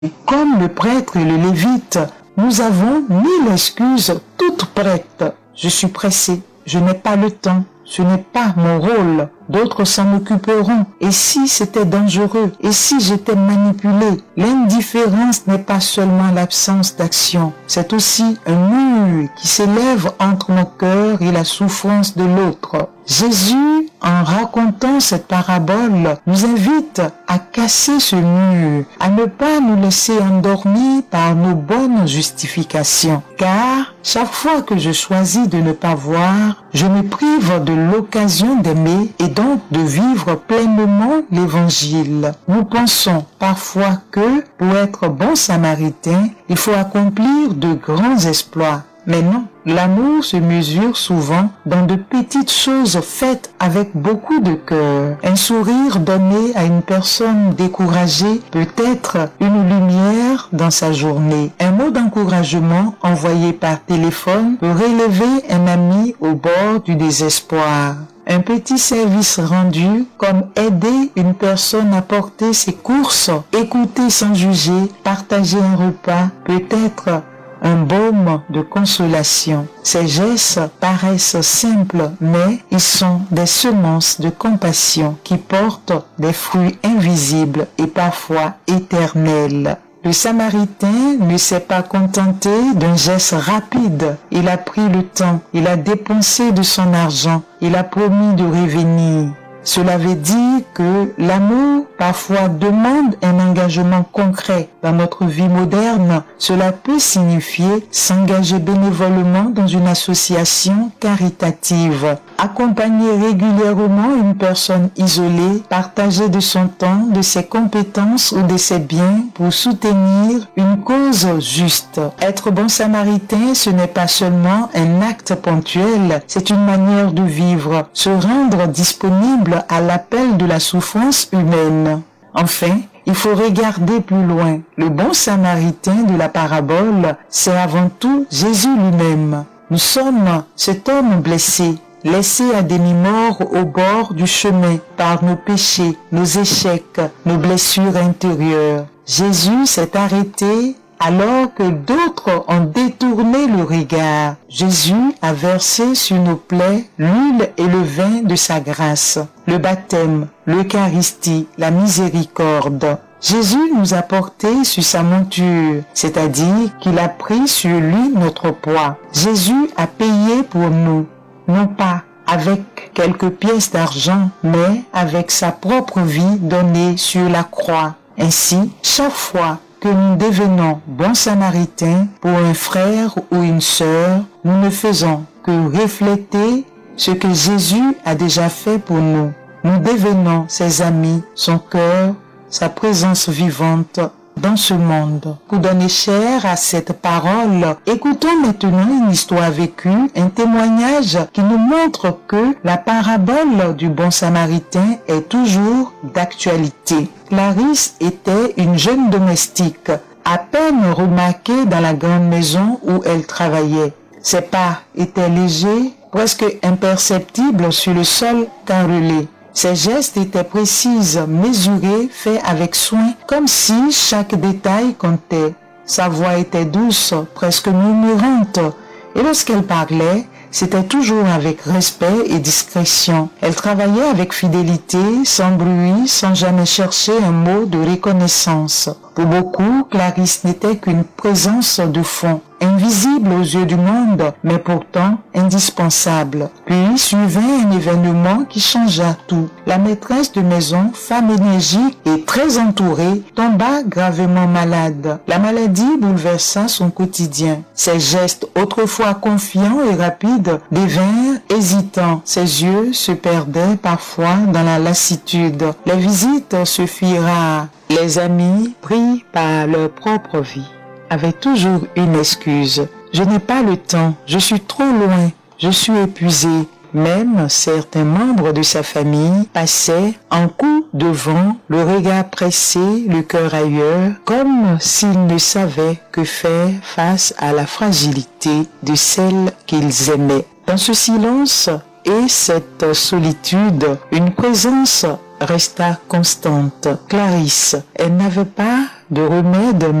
Comme le prêtre et le lévite, nous avons 1000 excuses toutes prêtes. Je suis pressé, je n'ai pas le temps, ce n'est pas mon rôle, d'autres s'en occuperont. Et si c'était dangereux, et si j'étais manipulé? L'indifférence n'est pas seulement l'absence d'action, c'est aussi un mur qui s'élève entre mon cœur et la souffrance de l'autre. Jésus, en racontant cette parabole, nous invite à casser ce mur, à ne pas nous laisser endormir par nos bonnes justifications. Car chaque fois que je choisis de ne pas voir, je me prive de l'occasion d'aimer et donc de vivre pleinement l'Évangile. Nous pensons parfois que pour être bon samaritain, il faut accomplir de grands exploits. Mais non, l'amour se mesure souvent dans de petites choses faites avec beaucoup de cœur. Un sourire donné à une personne découragée peut être une lumière dans sa journée. Un mot d'encouragement envoyé par téléphone peut relever un ami au bord du désespoir. Un petit service rendu, comme aider une personne à porter ses courses, écouter sans juger, partager un repas, peut être un baume de consolation. Ces gestes paraissent simples, mais ils sont des semences de compassion qui portent des fruits invisibles et parfois éternels. Le Samaritain ne s'est pas contenté d'un geste rapide. Il a pris le temps, il a dépensé de son argent, il a promis de revenir. Cela veut dire que l'amour parfois demande un engagement concret. Dans notre vie moderne, cela peut signifier s'engager bénévolement dans une association caritative, accompagner régulièrement une personne isolée, partager de son temps, de ses compétences ou de ses biens pour soutenir une cause juste. Être bon samaritain, ce n'est pas seulement un acte ponctuel, c'est une manière de vivre, se rendre disponible à l'appel de la souffrance humaine. Enfin, il faut regarder plus loin. Le bon samaritain de la parabole, c'est avant tout Jésus lui-même. Nous sommes cet homme blessé, laissé à demi-mort au bord du chemin par nos péchés, nos échecs, nos blessures intérieures. Jésus s'est arrêté alors que d'autres ont détourné le regard. Jésus a versé sur nos plaies l'huile et le vin de sa grâce, le baptême, l'Eucharistie, la miséricorde. Jésus nous a porté sur sa monture, c'est-à-dire qu'il a pris sur lui notre poids. Jésus a payé pour nous, non pas avec quelques pièces d'argent, mais avec sa propre vie donnée sur la croix. Ainsi, chaque fois que nous devenons bons samaritains pour un frère ou une sœur, nous ne faisons que refléter ce que Jésus a déjà fait pour nous. Nous devenons ses amis, son cœur, sa présence vivante dans ce monde. Pour donner chair à cette parole, écoutons maintenant une histoire vécue, un témoignage qui nous montre que la parabole du bon samaritain est toujours d'actualité. Clarisse était une jeune domestique, à peine remarquée dans la grande maison où elle travaillait. Ses pas étaient légers, presque imperceptibles sur le sol carrelé. Ses gestes étaient précis, mesurés, faits avec soin, comme si chaque détail comptait. Sa voix était douce, presque murmurante, et lorsqu'elle parlait, c'était toujours avec respect et discrétion. Elle travaillait avec fidélité, sans bruit, sans jamais chercher un mot de reconnaissance. Pour beaucoup, Clarisse n'était qu'une présence de fond, invisible aux yeux du monde, mais pourtant indispensable. Puis suivait un événement qui changea tout. La maîtresse de maison, femme énergique et très entourée, tomba gravement malade. La maladie bouleversa son quotidien. Ses gestes, autrefois confiants et rapides, devinrent hésitants. Ses yeux se perdaient parfois dans la lassitude. Les visites se firent rares. Les amis, pris par leur propre vie, avaient toujours une excuse. Je n'ai pas le temps, je suis trop loin, je suis épuisé. Même certains membres de sa famille passaient en coup de vent, le regard pressé, le cœur ailleurs, comme s'ils ne savaient que faire face à la fragilité de celle qu'ils aimaient. Dans ce silence et cette solitude, une présence resta constante. Clarisse, elle n'avait pas de remède